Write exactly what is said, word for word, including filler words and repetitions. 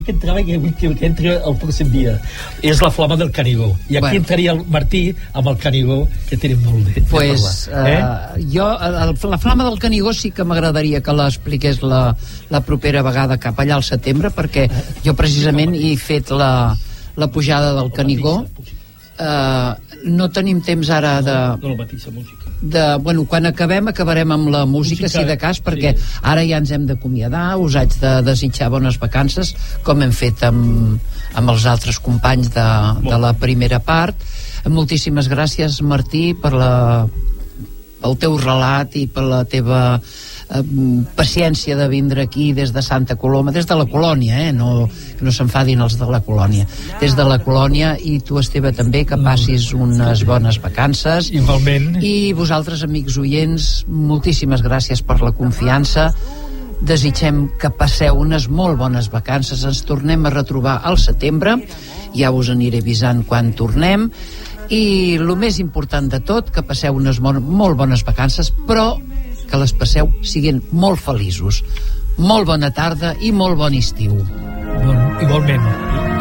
que entrava que, que, que entri el pròxim dia és la flama del Canigó, i aquí bueno. entraria el Martí amb el Canigó, que tenim molt de, pues, de parlar. Eh? Uh, jo, el, la flama del Canigó sí que m'agradaria que l'expliqués la, la propera vegada cap allà al setembre, perquè jo precisament he fet la, la pujada del Canigó. Uh, no tenim temps ara de... No, la mateixa música. De, bueno, quan acabem, acabarem amb la música, música si de cas, perquè sí. Ara ja ens hem d'acomiadar, us haig de desitjar bones vacances, com hem fet amb, amb els altres companys de, de la primera part. Moltíssimes gràcies, Martí, per la, pel teu relat i per la teva eh, paciència de vindre aquí des de Santa Coloma, des de la colònia, eh? no, que no s'enfadin els de la colònia, des de la colònia, i tu, Esteve, també, que passis unes bones vacances. Igualment. I vosaltres, amics oients, moltíssimes gràcies per la confiança. Desitgem que passeu unes molt bones vacances. Ens tornem a retrobar al setembre, ja us aniré avisant quan tornem, i el més important de tot, que passeu unes bon, molt bones vacances, però que les passeu siguent molt feliços. Molt bona tarda i molt bon estiu. Bon, igualment.